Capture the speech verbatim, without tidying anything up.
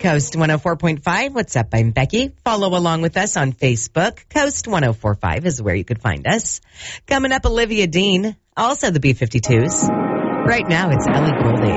Coast one oh four point five. What's up? I'm Becky. Follow along with us on Facebook. Coast one oh four point five is where you could find us. Coming up, Olivia Dean, also the B fifty-twos. Right now, it's Ellie Goulding.